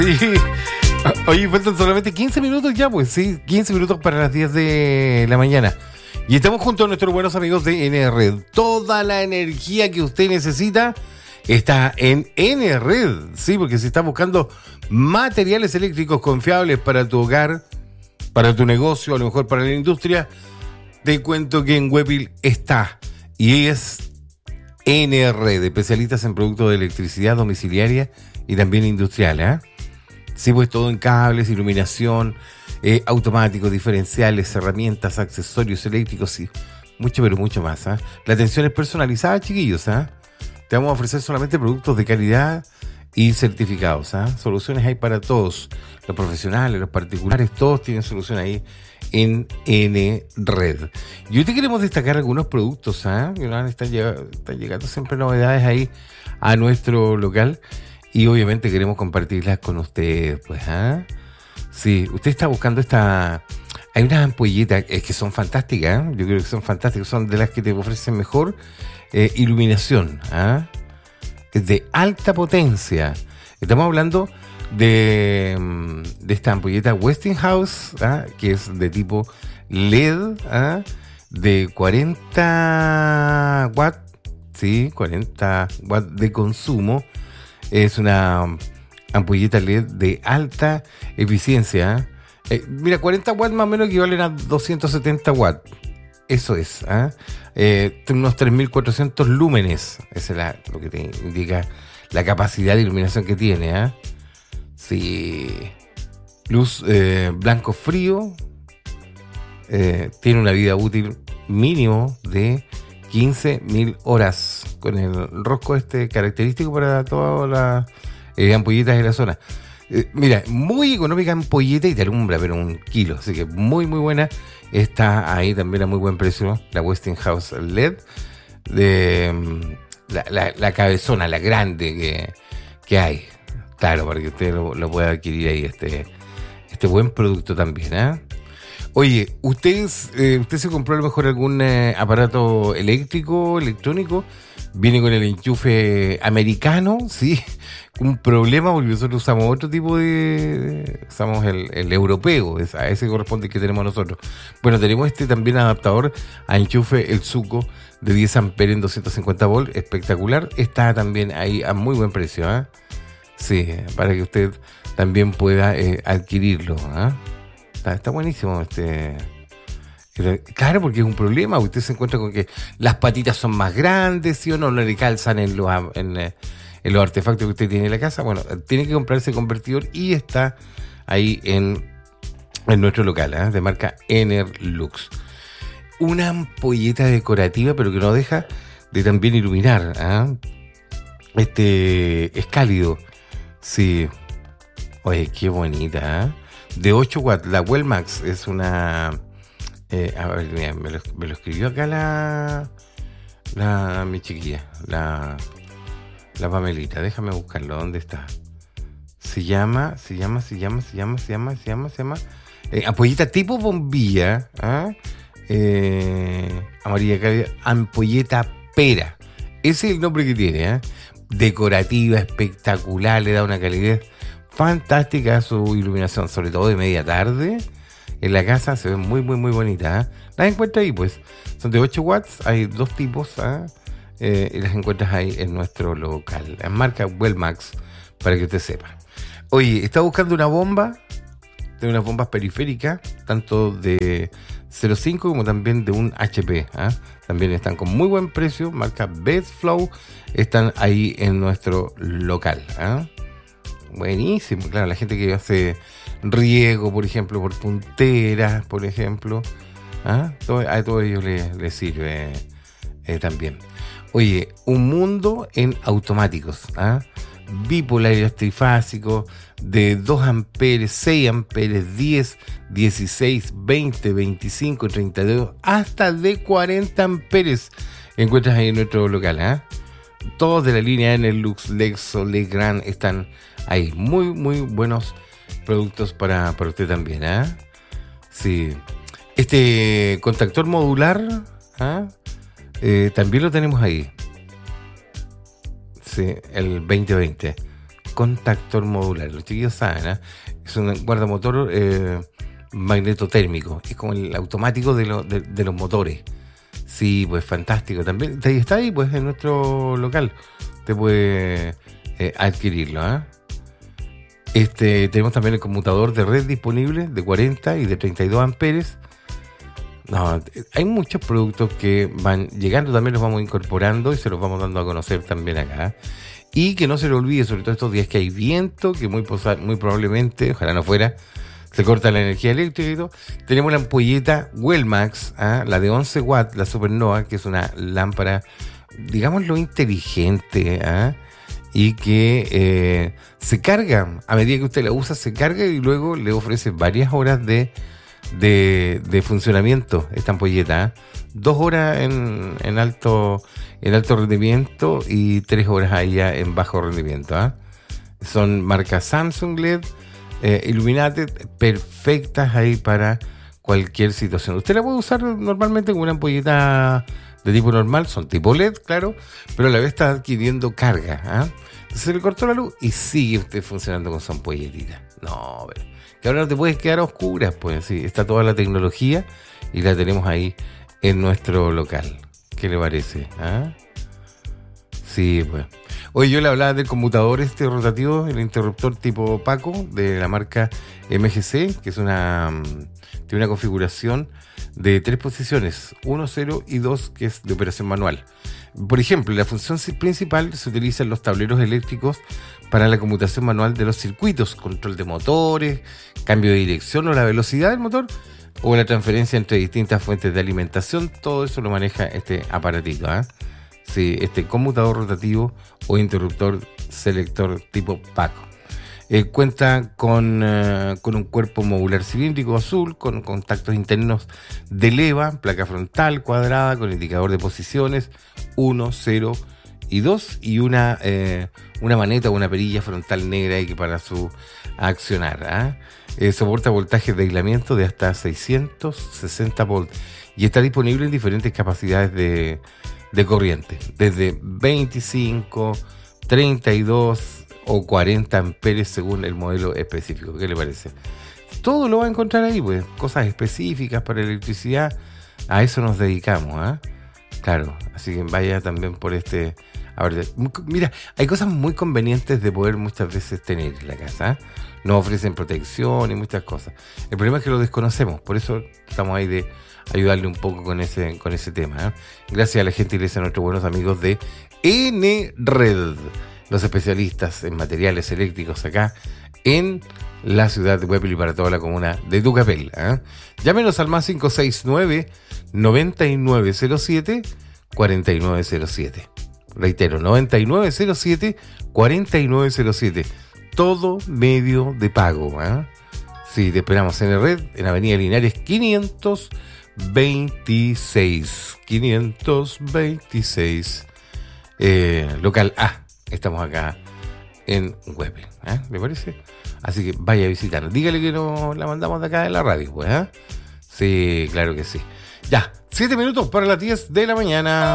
Sí. Oye, faltan solamente 15 minutos ya, pues sí, 15 minutos para las 10 de la mañana. Y estamos junto a nuestros buenos amigos de NRed. Toda la energía que usted necesita está en NRed. Sí, porque si está buscando materiales eléctricos confiables para tu hogar, para tu negocio, a lo mejor para la industria, te cuento que en Webbil está. Y es NRed, especialistas en productos de electricidad domiciliaria y también industrial, ¿eh? Sí, pues todo en cables, iluminación, automáticos, diferenciales, herramientas, accesorios eléctricos y mucho, pero mucho más. La atención es personalizada, chiquillos. Te vamos a ofrecer solamente productos de calidad y certificados. Soluciones hay para todos, los profesionales, los particulares, todos tienen solución ahí en NRed. Y hoy te queremos destacar algunos productos. Están llegando siempre novedades ahí a nuestro local. Y obviamente queremos compartirlas con ustedes, pues, Sí, usted está buscando esta... Hay unas ampolletas que son fantásticas, yo creo que son fantásticas, son de las que te ofrecen mejor iluminación, Es de alta potencia. Estamos hablando de esta ampolleta Westinghouse, que es de tipo LED, de 40 watts, sí, 40 watts de consumo. Es una ampolleta LED de alta eficiencia. Mira, 40 watts más o menos equivalen a 270 watts. Eso es. Unos 3.400 lúmenes. Eso es lo que te indica la capacidad de iluminación que tiene. Sí. Luz blanco frío. Tiene una vida útil mínimo de 15.000 horas con el rosco característico para todas las ampolletas de la zona. Mira, muy económica ampolleta y te alumbra, pero 1 kilo, así que muy muy buena. Está ahí también a muy buen precio la Westinghouse LED de la cabezona, la grande que hay. Claro, para que usted lo pueda adquirir ahí este buen producto también, Oye, ¿usted se compró a lo mejor algún aparato eléctrico, electrónico? Viene con el enchufe americano, ¿sí? Un problema porque nosotros usamos otro tipo usamos el europeo, a ese corresponde que tenemos nosotros. Bueno, tenemos también adaptador a enchufe, el Zuco, de 10 amperes en 250 volts, espectacular. Está también ahí a muy buen precio, Sí, para que usted también pueda adquirirlo, Está buenísimo Claro, porque es un problema. Usted se encuentra con que las patitas son más grandes, ¿sí o no? No le calzan en los artefactos que usted tiene en la casa. Bueno, tiene que comprarse convertidor y está ahí en nuestro local, de marca Enerlux. Una ampolleta decorativa, pero que no deja de también iluminar. Es cálido. Sí. Oye, qué bonita, De 8 watts. La Wellmax es una... a ver, mira, me lo escribió acá mi chiquilla, la Pamelita. Déjame buscarlo. ¿Dónde está? Se llama ampolleta tipo bombilla, amarilla cálida, ampolleta pera. Ese es el nombre que tiene, Decorativa, espectacular, le da una calidez fantástica a su iluminación, sobre todo de media tarde. En la casa se ve muy, muy, muy bonita. Las encuentras ahí, pues. Son de 8 watts, hay 2 tipos, y las encuentras ahí en nuestro local. La marca Wellmax, para que usted sepa. Oye, está buscando una bomba, de unas bombas periféricas, tanto de 0.5 como también de un HP. También están con muy buen precio, marca Bestflow, están ahí en nuestro local. Buenísimo, claro, la gente que hace riego, por ejemplo, por punteras, por ejemplo, a todo ello les sirve también. Oye, un mundo en automáticos, bipolaridad trifásico, de 2 amperes, 6 amperes, 10, 16, 20, 25, 32, hasta de 40 amperes encuentras ahí en nuestro local, Todos de la línea Enerlux, Lexo, Legrand están ahí. Muy, muy buenos productos para usted también, Sí. Este contactor modular, también lo tenemos ahí. Sí, el 2020. contactor modular. Los chiquillos saben, ¿eh? Es un guardamotor magnetotérmico. Es como el automático de los motores. Sí, pues fantástico. También está ahí, pues, en nuestro local. Te puede adquirirlo, ¿eh? Tenemos también el conmutador de red disponible de 40 y de 32 amperes. No, hay muchos productos que van llegando, también los vamos incorporando y se los vamos dando a conocer también acá. Y que no se le olvide, sobre todo estos días que hay viento, que muy probablemente, ojalá no fuera, se corta la energía eléctrica y todo. Tenemos la ampolleta Wellmax, la de 11 watts, la Supernova, que es una lámpara, digámoslo, inteligente, y que se carga, a medida que usted la usa, se carga y luego le ofrece varias horas de funcionamiento esta ampolleta. 2 horas en alto rendimiento y 3 horas allá en bajo rendimiento. Son marca Samsung LED, Illuminated, perfectas ahí para cualquier situación. Usted la puede usar normalmente con una ampolleta de tipo normal, son tipo LED, claro, pero a la vez está adquiriendo carga. Se le cortó la luz y sigue usted funcionando con su ampolletita. No, pero que ahora no te puedes quedar a oscuras, pues sí, está toda la tecnología y la tenemos ahí en nuestro local. ¿Qué le parece? Sí, pues. Hoy yo le hablaba del conmutador rotativo, el interruptor tipo Paco de la marca MGC, que es tiene una configuración de 3 posiciones, 1, 0 y 2, que es de operación manual. Por ejemplo, la función principal se utiliza en los tableros eléctricos para la conmutación manual de los circuitos, control de motores, cambio de dirección o la velocidad del motor, o la transferencia entre distintas fuentes de alimentación. Todo eso lo maneja este aparatito. Sí, este conmutador rotativo o interruptor selector tipo Paco. Cuenta con un cuerpo modular cilíndrico azul, con contactos internos de leva, placa frontal cuadrada con indicador de posiciones 1, 0 y 2 y una maneta o una perilla frontal negra ahí para su accionar. Soporta voltajes de aislamiento de hasta 660 volts y está disponible en diferentes capacidades de corriente, desde 25, 32 o 40 amperes según el modelo específico. ¿Qué le parece? Todo lo va a encontrar ahí, pues, cosas específicas para electricidad, a eso nos dedicamos, Claro, así que vaya también por a ver, mira, hay cosas muy convenientes de poder muchas veces tener en la casa, Nos ofrecen protección y muchas cosas. El problema es que lo desconocemos, por eso estamos ahí de ayudarle un poco con ese tema. Gracias a la gentileza de nuestros buenos amigos de N-Red, los especialistas en materiales eléctricos acá en la ciudad de Huepil y para toda la comuna de Tucapel. Llámenos al más 569-9907-4907. Reitero, 9907-4907. Todo medio de pago. Sí, te esperamos en Red, en Avenida Linares 526. 526. Local A. Estamos acá en Huepil. ¿Le parece? Así que vaya a visitarnos. Dígale que nos la mandamos de acá de la radio, pues. Sí, claro que sí. Ya, 7 minutos para las 10 de la mañana.